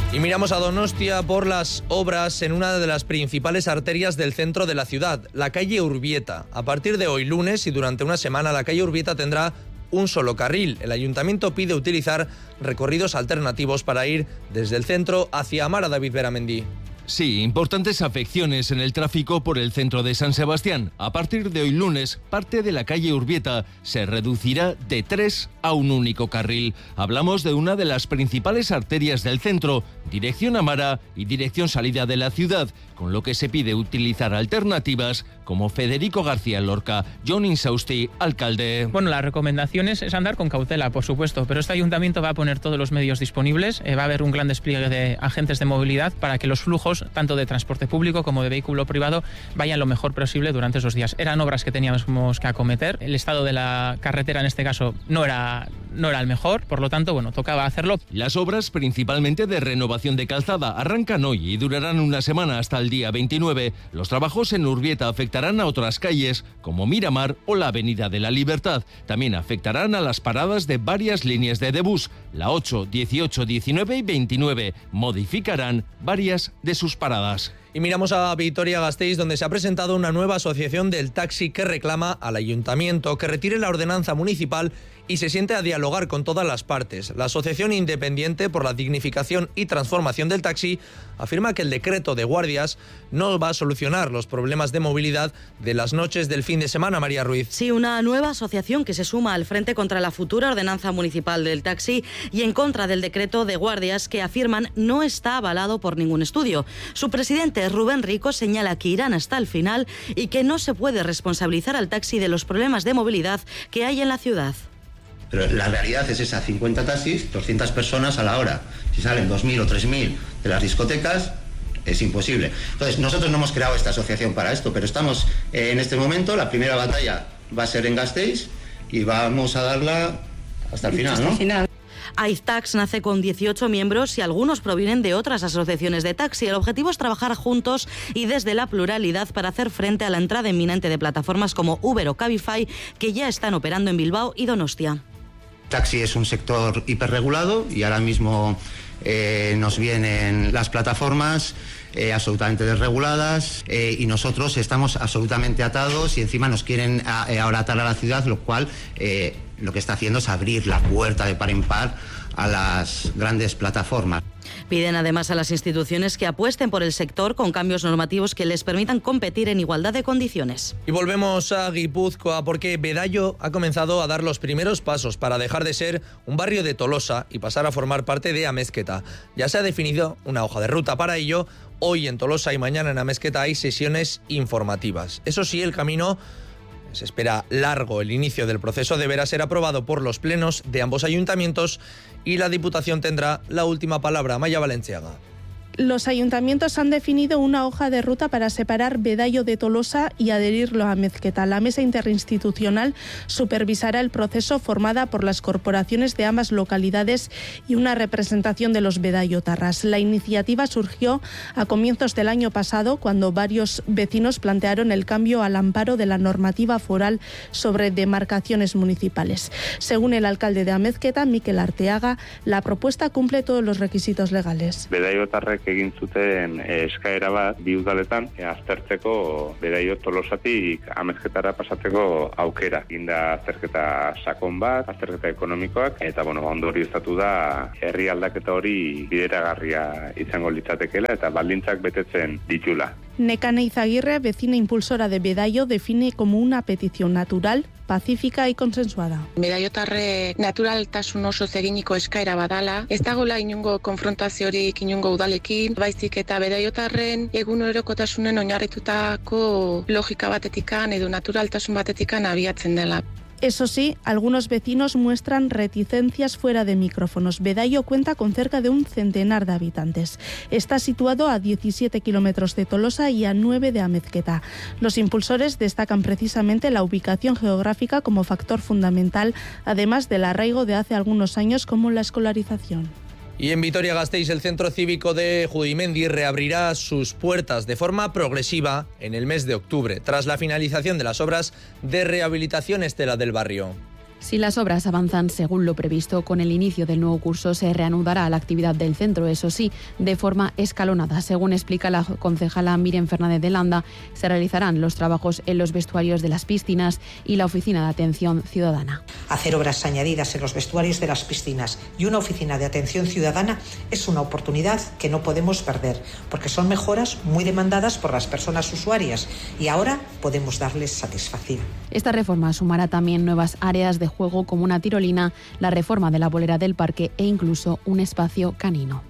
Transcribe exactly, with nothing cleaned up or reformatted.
Y miramos a Donostia por las obras en una de las principales arterias del centro de la ciudad, la calle Urbieta. A partir de hoy lunes y durante una semana la calle Urbieta tendrá un solo carril. El ayuntamiento pide utilizar recorridos alternativos para ir desde el centro hacia Amara. David Beramendi. Sí, importantes afecciones en el tráfico por el centro de San Sebastián. A partir de hoy lunes, parte de la calle Urbieta se reducirá de tres a un único carril. Hablamos de una de las principales arterias del centro, dirección Amara y dirección salida de la ciudad, con lo que se pide utilizar alternativas como Federico García Lorca. John Insausti, alcalde. Bueno, la recomendación es, es andar con cautela, por supuesto, pero este ayuntamiento va a poner todos los medios disponibles, eh, va a haber un gran despliegue de agentes de movilidad para que los flujos, tanto de transporte público como de vehículo privado, vayan lo mejor posible durante esos días. Eran obras que teníamos que acometer, el estado de la carretera en este caso no era, no era el mejor, por lo tanto, bueno, tocaba hacerlo. Las obras, principalmente de renovación de calzada, arrancan hoy y durarán una semana hasta el día veintinueve. Los trabajos en Urbieta afectarán a otras calles como Miramar o la Avenida de la Libertad. También afectarán a las paradas de varias líneas de bus, la ocho, dieciocho, diecinueve y veintinueve. Modificarán varias de sus paradas. Y miramos a Vitoria-Gasteiz, donde se ha presentado una nueva asociación del taxi que reclama al ayuntamiento que retire la ordenanza municipal y se siente a dialogar con todas las partes. La Asociación Independiente por la Dignificación y Transformación del Taxi afirma que el decreto de guardias no va a solucionar los problemas de movilidad de las noches del fin de semana. María Ruiz. Sí, una nueva asociación que se suma al frente contra la futura ordenanza municipal del taxi y en contra del decreto de guardias que afirman no está avalado por ningún estudio. Su presidente, Rubén Rico, señala que irán hasta el final y que no se puede responsabilizar al taxi de los problemas de movilidad que hay en la ciudad. Pero la realidad es esa, cincuenta taxis, doscientas personas a la hora. Si salen dos mil o tres mil de las discotecas, es imposible. Entonces, nosotros no hemos creado esta asociación para esto, pero estamos eh, en este momento, la primera batalla va a ser en Gasteiz y vamos a darla hasta el final, ¿no? Final. AIZTAX nace con dieciocho miembros y algunos provienen de otras asociaciones de taxi. El objetivo es trabajar juntos y desde la pluralidad para hacer frente a la entrada inminente de plataformas como Uber o Cabify, que ya están operando en Bilbao y Donostia. Taxi es un sector hiperregulado y ahora mismo eh, nos vienen las plataformas eh, absolutamente desreguladas eh, y nosotros estamos absolutamente atados y encima nos quieren a, eh, ahora atar a la ciudad, lo cual eh, lo que está haciendo es abrir la puerta de par en par a las grandes plataformas. Piden además a las instituciones que apuesten por el sector con cambios normativos que les permitan competir en igualdad de condiciones. Y volvemos a Guipúzcoa porque Bedaio ha comenzado a dar los primeros pasos para dejar de ser un barrio de Tolosa y pasar a formar parte de Amezketa. Ya se ha definido una hoja de ruta para ello. Hoy en Tolosa y mañana en Amezketa hay sesiones informativas. Eso sí, el camino se espera largo. El inicio del proceso deberá ser aprobado por los plenos de ambos ayuntamientos y la Diputación tendrá la última palabra. Maya Valenciaga. Los ayuntamientos han definido una hoja de ruta para separar Bedaio de Tolosa y adherirlo a Amezketa. La mesa interinstitucional supervisará el proceso, formada por las corporaciones de ambas localidades y una representación de los bedaiotarras. La iniciativa surgió a comienzos del año pasado, cuando varios vecinos plantearon el cambio al amparo de la normativa foral sobre demarcaciones municipales. Según el alcalde de Amezketa, Mikel Arteaga, la propuesta cumple todos los requisitos legales. Bedaiotarrek egin zuten eskaera bat bi udaletan aztertzeko Bedaio Tolosatik Amezketara pasatzeko aukera. Inda azterketa sakon bat, azterketa ekonomikoak, eta bueno, ondorioztatu da herri aldaketa hori bideragarria izango litzatekeela eta baldintzak betetzen ditula. Nekane Izaguirre, vecina impulsora de Bedaio, define como una petición natural, pacífica y consensuada. Bedaiotarrek naturaltasun oso eginiko eskaera badala, ez dagoela inungo konfrontaziorik inungo udalekin, baizik eta Bedaiotarren egunerokotasunen oinarritutako logika batetikan edo naturaltasun batetikan abiatzen dela. Eso sí, algunos vecinos muestran reticencias fuera de micrófonos. Bedaio cuenta con cerca de un centenar de habitantes. Está situado a diecisiete kilómetros de Tolosa y a nueve de Amezketa. Los impulsores destacan precisamente la ubicación geográfica como factor fundamental, además del arraigo de hace algunos años como la escolarización. Y en Vitoria-Gasteiz, el Centro Cívico de Judimendi reabrirá sus puertas de forma progresiva en el mes de octubre, tras la finalización de las obras de rehabilitación estela del barrio. Si las obras avanzan según lo previsto, con el inicio del nuevo curso se reanudará la actividad del centro, eso sí, de forma escalonada. Según explica la concejala Miriam Fernández de Landa, se realizarán los trabajos en los vestuarios de las piscinas y la oficina de atención ciudadana. Hacer obras añadidas en los vestuarios de las piscinas y una oficina de atención ciudadana es una oportunidad que no podemos perder, porque son mejoras muy demandadas por las personas usuarias y ahora podemos darles satisfacción. Esta reforma sumará también nuevas áreas de juego como una tirolina, la reforma de la bolera del parque e incluso un espacio canino.